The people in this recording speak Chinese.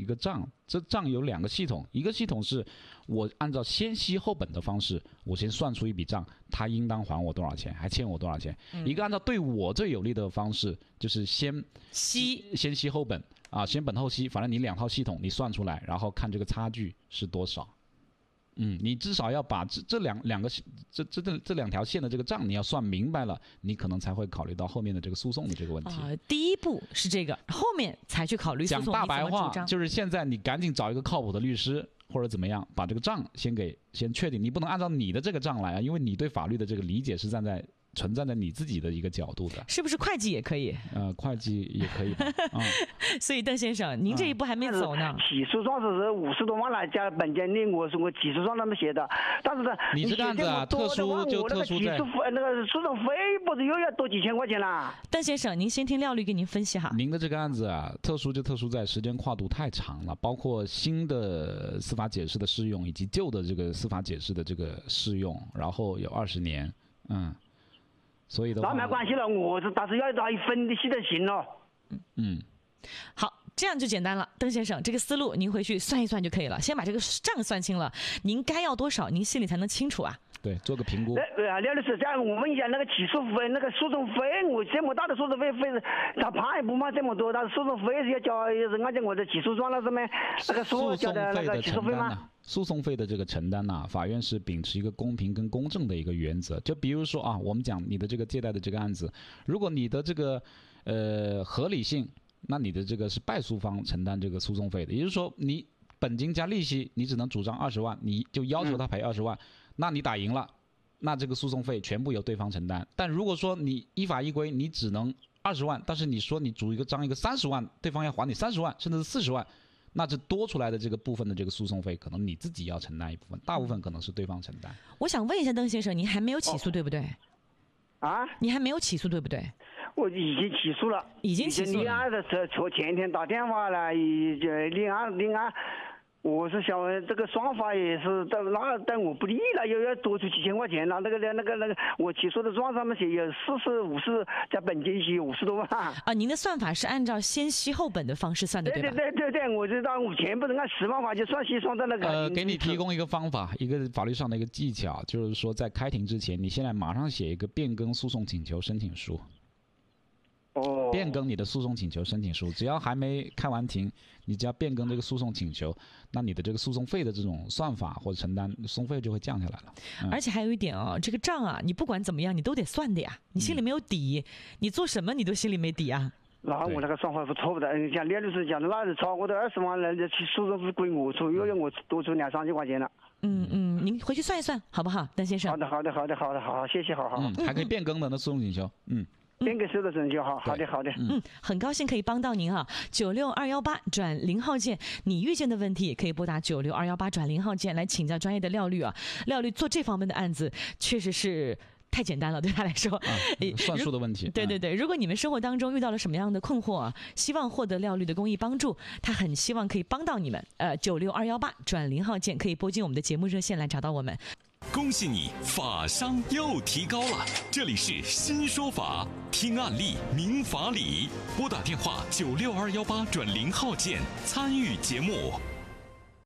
个账，这账有2个系统，一个系统是我按照先息后本的方式，我先算出一笔账，他应当还我多少钱，还欠我多少钱。一个按照对我最有利的方式，就是先息后本啊，先本后息，反正你2套系统你算出来，然后看这个差距是多少。你至少要把这两条线的这个账你要算明白了，你可能才会考虑到后面的这个诉讼的这个问题。 第一步是这个，后面才去考虑诉讼。 讲大白话就是现在你赶紧找一个靠谱的律师或者怎么样，把这个账先确定。你不能按照你的这个账来啊，因为你对法律的这个理解是存在你自己的一个角度的。 是不是会计也可以？ 会计也可以吧。 所以邓先生，您这一步还没走呢。 起诉状是50多万来加本金的，我起诉状那么写的，但是呢， 你这个案子啊，特殊就特殊在那个诉讼费不是又要多几千块钱啦？ 邓先生，您先听廖律给您分析哈。 您的这个案子啊，特殊就特殊在时间跨度太长了，包括新的司法解释的适用以及旧的这个司法解释的这个适用，然后有20年，所以的话， 那没关系了，但是要拿一分析就行了。 好，这样就简单了。邓先生，这个思路您回去算一算就可以了，先把这个账算清了，您该要多少，您心里才能清楚啊。 对，做个评估。 廖律师，这样我问一下，那个起诉费、那个诉讼费，我这么大的诉讼费，他判也不判这么多，但是诉讼费是要交，按照我的起诉状那上面那个说交的那个起诉费吗？ 诉讼费的这个承担呐，法院是秉持一个公平跟公正的一个原则。就比如说啊，我们讲你的这个借贷的这个案子，如果你的这个合理性，那你的这个是败诉方承担这个诉讼费的，也就是说你本金加利息，你只能主张20万，你就要求他赔20万，那你打赢了，那这个诉讼费全部由对方承担。但如果说你依法依规，你只能20万，但是你说你主张一个30万，对方要还你30万，甚至是40万，那这多出来的这个部分的这个诉讼费，可能你自己要承担一部分，大部分可能是对方承担。 我想问一下邓先生，您还没有起诉对不对？你还没有起诉对不对？ 我已经起诉了， 已经起诉了。 立案的时候，前天打电话来，立案。我是想这个双方也是但我不利了，又要多出几千块钱了。那个，我起诉的状上面写有40、50加本金息50多万啊。您的算法是按照先息后本的方式算的，对吧？ 对，我知道，我全部能按10万块就算息算在那个。 给你提供一个方法，一个法律上的一个技巧，就是说在开庭之前，你现在马上写一个变更诉讼请求申请书。变更你的诉讼请求申请书，只要还没开完庭，你只要变更这个诉讼请求，那你的这个诉讼费的这种算法或者承担诉讼费就会降下来了。 而且还有一点这个账啊，你不管怎么样你都得算的呀，你心里没有底，你做什么你都心里没底啊。 那我那个算法是错误的，像廖律师讲的，那是超过的20万人去诉讼费归我出，又要我多出2、3千块钱了。 您回去算一算好不好，邓先生？ 好的，谢谢，好。 还可以变更的那诉讼请求， 变更收的请求，好的。 很高兴可以帮到您啊，96218+0号键，你遇见的问题也可以拨打96218+0号键来请教专业的廖律啊。廖律做这方面的案子确实是太简单了，对他来说， 算数的问题。 对，如果你们生活当中遇到了什么样的困惑，希望获得廖律的公益帮助，他很希望可以帮到你们。96218+0号键可以拨进我们的节目热线来找到我们。 恭喜你，法商又提高了！这里是新说法，听案例明法理，拨打电话96218+0号键参与节目。